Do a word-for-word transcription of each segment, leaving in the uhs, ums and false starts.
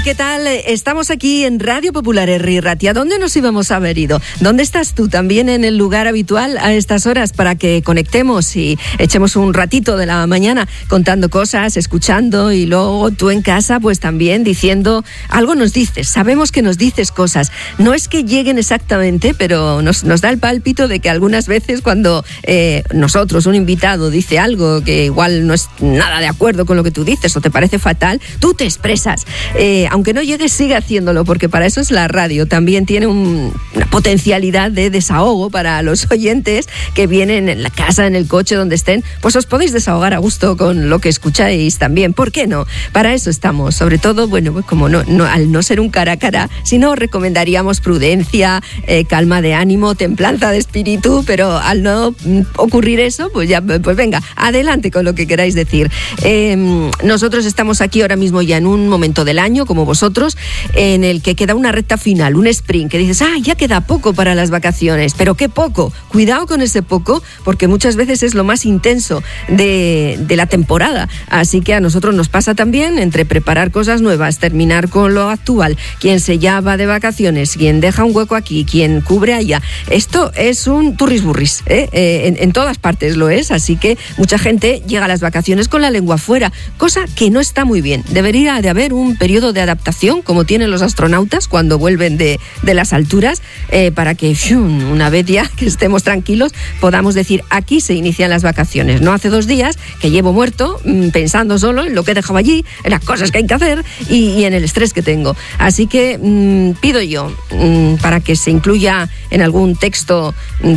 ¿qué tal? Estamos aquí en Radio Popular Herri Ratia. ¿Dónde nos íbamos a haber ido? ¿Dónde estás tú? También en el lugar habitual a estas horas para que conectemos y echemos un ratito de la mañana contando cosas, escuchando, y luego tú en casa pues también diciendo algo. Nos dices, sabemos que nos dices cosas. No es que lleguen exactamente, pero nos, nos da el pálpito de que algunas veces cuando eh, nosotros, un invitado, dice algo que igual no es nada de acuerdo con lo que tú dices o te parece fatal, tú te expresas. Eh, aunque no llegues, sigue haciéndolo, porque para eso es la radio. También tiene un, una potencialidad de desahogo para los oyentes que vienen en la casa, en el coche, donde estén. Pues os podéis desahogar a gusto con lo que escucháis también. ¿Por qué no? Para eso estamos. Sobre todo, bueno, pues como no, no, al no ser un cara a cara, si no, recomendaríamos prudencia, eh, calma de ánimo, templanza de espíritu, pero al no mm, ocurrir eso, pues ya, pues venga, adelante con lo que queráis decir. Eh, nosotros estamos aquí ahora mismo ya en un momento del año, como vosotros, en el que queda una recta final, un sprint, que dices, ah, ya queda poco para las vacaciones, pero qué poco. Cuidado con ese poco, porque muchas veces es lo más intenso de, de la temporada. Así que a nosotros nos pasa también entre preparar cosas nuevas, terminar con lo actual, quien se ya va de vacaciones, quien deja un hueco aquí, quien cubre allá. Esto es un turrisburris, ¿eh? Eh, en, en todas partes lo es, así que mucha gente llega a las vacaciones con la lengua fuera, cosa que no está muy bien. Debería de haber un periodo de adaptación, como tienen los astronautas cuando vuelven de, de las alturas, eh, para que fium, una vez ya que estemos tranquilos podamos decir, aquí se inician las vacaciones. No hace dos días que llevo muerto mmm, pensando solo en lo que he dejado allí, en las cosas que hay que hacer y, y en el estrés que tengo. Así que mmm, pido yo mmm, para que se incluya en algún texto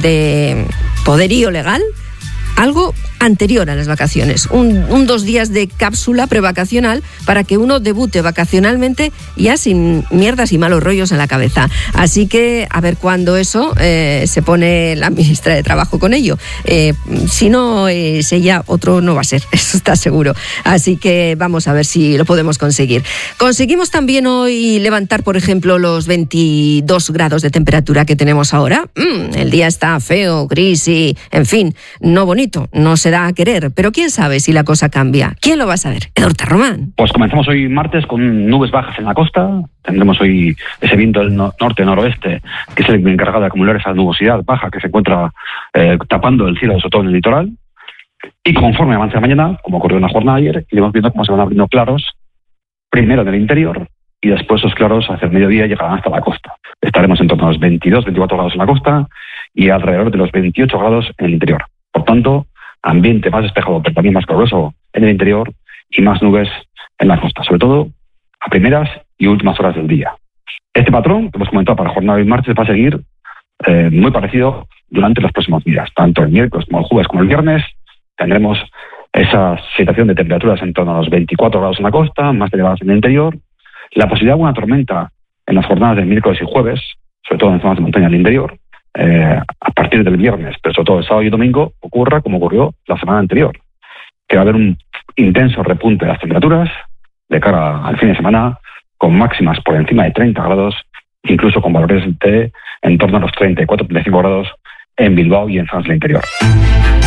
de poderío legal algo anterior a las vacaciones, un, un dos días de cápsula prevacacional para que uno debute vacacionalmente ya sin mierdas y malos rollos en la cabeza. Así que a ver cuándo eso eh, se pone la ministra de Trabajo con ello. Eh, si no es ella, otro no va a ser, eso está seguro. Así que vamos a ver si lo podemos conseguir. Conseguimos también hoy levantar, por ejemplo, los veintidós grados de temperatura que tenemos ahora. Mm, el día está feo, gris y, en fin, no bonito, no se da a querer, pero quién sabe si la cosa cambia. ¿Quién lo va a saber? Edorta Román. Pues comenzamos hoy martes con nubes bajas en la costa. Tendremos hoy ese viento del no- norte-noroeste, que es el encargado de acumular esa nubosidad baja que se encuentra eh, tapando el cielo, sobre todo en el litoral. Y conforme avance la mañana, como ocurrió en la jornada de ayer, iremos viendo cómo se van abriendo claros, primero en el interior, y después esos claros hacia el mediodía llegarán hasta la costa. Estaremos en torno a los veintidós, veinticuatro grados en la costa y alrededor de los veintiocho grados en el interior. Por tanto, ambiente más despejado, pero también más caluroso en el interior y más nubes en la costa, sobre todo a primeras y últimas horas del día. Este patrón que hemos comentado para la jornada de martes va a seguir eh, muy parecido durante los próximos días. Tanto el miércoles como el jueves como el viernes tendremos esa situación de temperaturas en torno a los veinticuatro grados en la costa, más elevadas en el interior. La posibilidad de una tormenta en las jornadas del miércoles y jueves, sobre todo en zonas de montaña del interior, Eh, a partir del viernes, pero sobre todo el sábado y domingo, ocurra como ocurrió la semana anterior, que va a haber un intenso repunte de las temperaturas de cara al fin de semana, con máximas por encima de treinta grados, incluso con valores de en torno a los treinta y cuatro, treinta y cinco grados en Bilbao y en zonas del interior.